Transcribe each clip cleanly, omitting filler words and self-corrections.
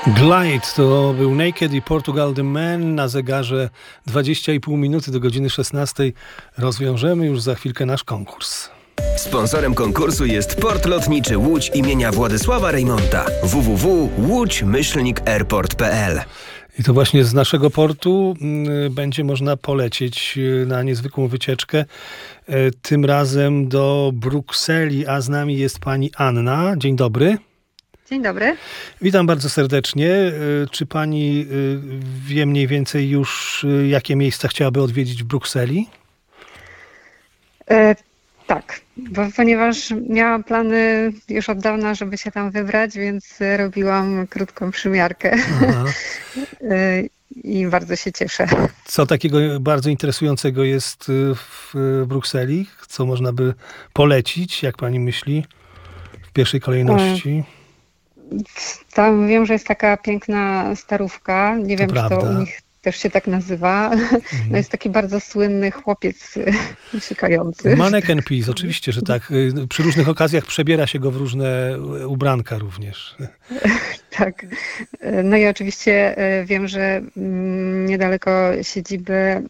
Glide to był Naked i Portugal The Man. Na zegarze 20,5 minuty do godziny 16. Rozwiążemy już za chwilkę nasz konkurs. Sponsorem konkursu jest Port Lotniczy Łódź imienia Władysława Reymonta. www.łódź-airport.pl. I to właśnie z naszego portu będzie można polecieć na niezwykłą wycieczkę. Tym razem do Brukseli, a z nami jest pani Anna. Dzień dobry. Dzień dobry. Witam bardzo serdecznie. Czy pani wie mniej więcej już, jakie miejsca chciałaby odwiedzić w Brukseli? Tak, ponieważ miałam plany już od dawna, żeby się tam wybrać, więc robiłam krótką przymiarkę. I bardzo się cieszę. Co takiego bardzo interesującego jest w Brukseli? Co można by polecić, jak pani myśli, w pierwszej kolejności? Tam wiem, że jest taka piękna starówka. Nie wiem, czy to u nich też się tak nazywa. No jest taki bardzo słynny chłopiec szukający. Mannequin Peace, oczywiście, że tak. Przy różnych okazjach przebiera się go w różne ubranka również. Tak. No i oczywiście wiem, że niedaleko siedziby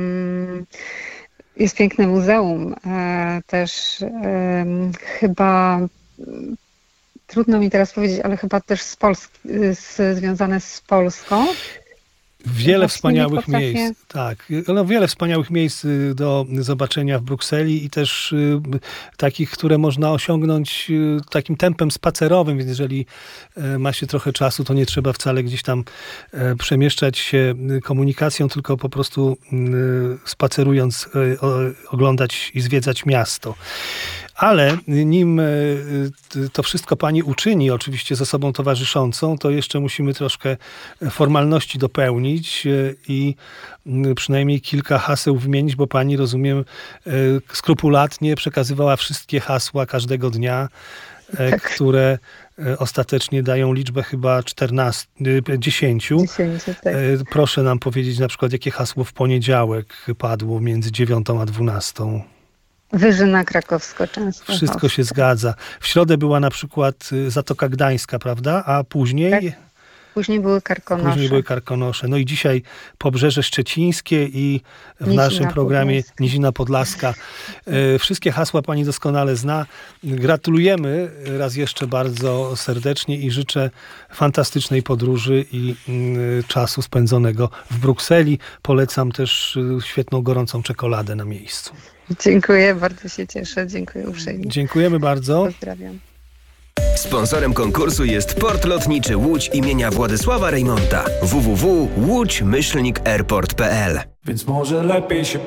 jest piękne muzeum. Też chyba... Trudno mi teraz powiedzieć, ale chyba też z Polski, związane z Polską. Wiele wspaniałych miejsc, tak. No, wiele wspaniałych miejsc do zobaczenia w Brukseli i też takich, które można osiągnąć takim tempem spacerowym, więc jeżeli ma się trochę czasu, to nie trzeba wcale gdzieś tam przemieszczać się komunikacją, tylko po prostu spacerując oglądać i zwiedzać miasto. Ale nim to wszystko pani uczyni, oczywiście z osobą towarzyszącą, to jeszcze musimy troszkę formalności dopełnić i przynajmniej kilka haseł wymienić, bo pani, rozumiem, skrupulatnie przekazywała wszystkie hasła każdego dnia, które ostatecznie dają liczbę chyba 10. Tak. Proszę nam powiedzieć na przykład, jakie hasło w poniedziałek padło między 9 a 12. Wyżyna Krakowsko-Częstochowa. Wszystko się zgadza. W środę była na przykład Zatoka Gdańska, prawda? A później? Tak. Później były Karkonosze. No i dzisiaj Pobrzeże Szczecińskie i w naszym programie Nizina Podlaska. Wszystkie hasła pani doskonale zna. Gratulujemy raz jeszcze bardzo serdecznie i życzę fantastycznej podróży i czasu spędzonego w Brukseli. Polecam też świetną, gorącą czekoladę na miejscu. Dziękuję, bardzo się cieszę. Dziękuję uprzejmie. Dziękujemy bardzo. Pozdrawiam. Sponsorem konkursu jest Port Lotniczy Łódź imienia Władysława Reymonta. www.łódź-airport.pl. Więc może lepiej się